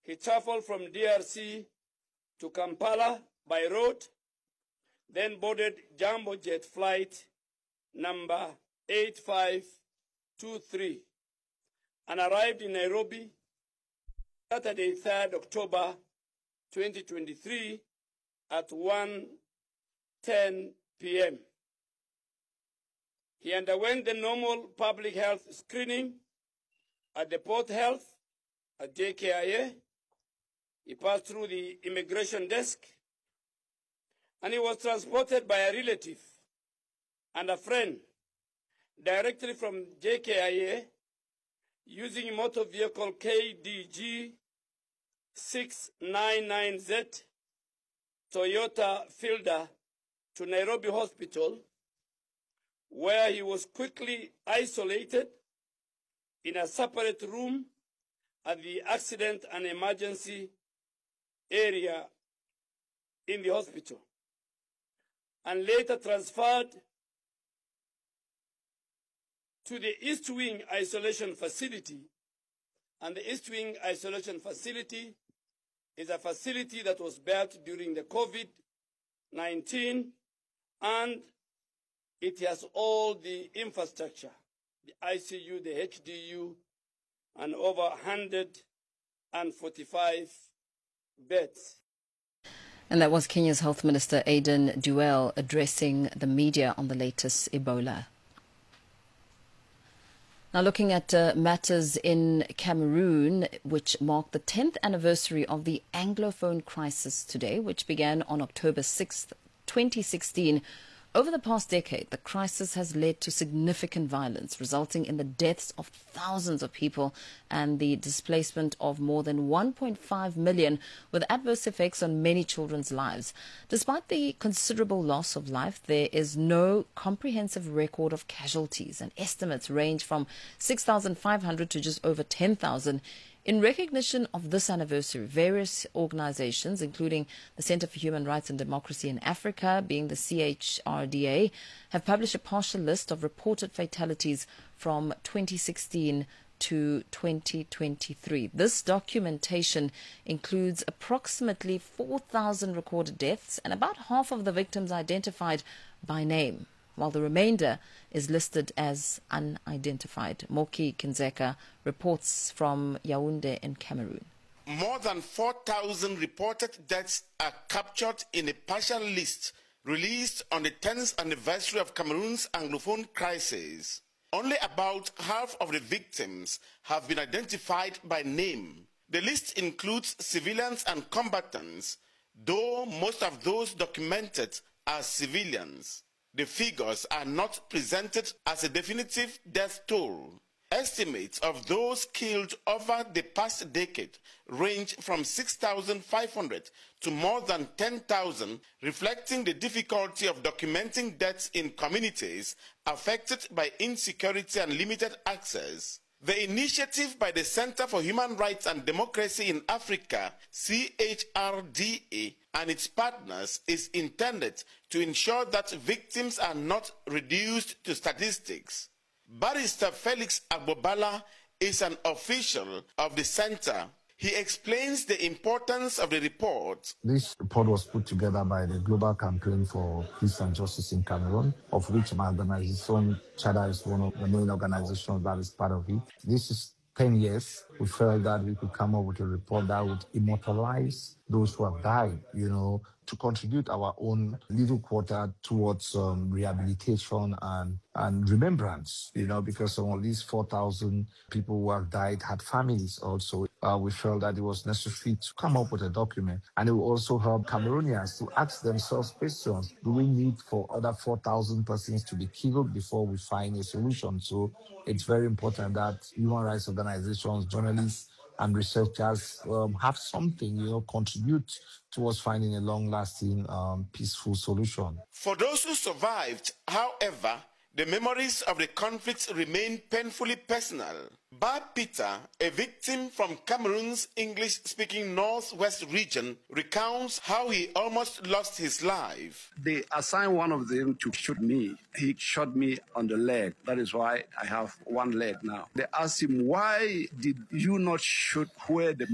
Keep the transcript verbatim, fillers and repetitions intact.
He traveled from D R C to Kampala by road, then boarded Jambo Jet flight number eight five two three and arrived in Nairobi Saturday, third October twenty twenty-three at one ten p m He underwent the normal public health screening at the Port Health at J K I A. He passed through the immigration desk, and he was transported by a relative and a friend directly from J K I A using motor vehicle K D G six nine nine Z Toyota Fielder to Nairobi Hospital, where he was quickly isolated in a separate room at the accident and emergency area in the hospital, and later transferred to the East Wing Isolation Facility. And the East Wing Isolation Facility is a facility that was built during the COVID nineteen, and it has all the infrastructure, the I C U, the H D U, and over one hundred forty-five beds. And that was Kenya's Health Minister Aden Duale addressing the media on the latest Ebola. Now looking at uh, matters in Cameroon, which marked the tenth anniversary of the Anglophone crisis today, which began on October sixth, twenty sixteen. Over the past decade, the crisis has led to significant violence, resulting in the deaths of thousands of people and the displacement of more than one point five million, with adverse effects on many children's lives. Despite the considerable loss of life, there is no comprehensive record of casualties, and estimates range from six thousand five hundred to just over ten thousand. In recognition of this anniversary, various organizations, including the Center for Human Rights and Democracy in Africa, being the C H R D A, have published a partial list of reported fatalities from twenty sixteen to twenty twenty-three. This documentation includes approximately four thousand recorded deaths and about half of the victims identified by name, while the remainder is listed as unidentified. Moki Kinzeka reports from Yaoundé in Cameroon. More than four thousand reported deaths are captured in a partial list released on the tenth anniversary of Cameroon's Anglophone crisis. Only about half of the victims have been identified by name. The list includes civilians and combatants, though most of those documented are civilians. The figures are not presented as a definitive death toll. Estimates of those killed over the past decade range from six thousand five hundred to more than ten thousand, reflecting the difficulty of documenting deaths in communities affected by insecurity and limited access. The initiative by the Center for Human Rights and Democracy in Africa, C H R D A, and its partners is intended to ensure that victims are not reduced to statistics. Barrister Felix Agbobala is an official of the center. He explains the importance of the report. This report was put together by the Global Campaign for Peace and Justice in Cameroon, of which my organization, CHADA, is one of the main organizations that is part of it. This is ten years. We felt that we could come up with a report that would immortalize those who have died, you know, to contribute our own little quarter towards um, rehabilitation and, and remembrance, you know, because some of these four thousand people who have died had families also. Uh, we felt that it was necessary to come up with a document, and it will also help Cameroonians to ask themselves questions. Do we need for other four thousand persons to be killed before we find a solution? So it's very important that human rights organizations, journalists, and researchers um, have something, you know, contribute towards finding a long-lasting, um, peaceful solution. For those who survived, however, the memories of the conflicts remain painfully personal. Bar Peter, a victim from Cameroon's English-speaking northwest region, recounts how he almost lost his life. They assigned one of them to shoot me. He shot me on the leg. That is why I have one leg now. They asked him, why did you not shoot where the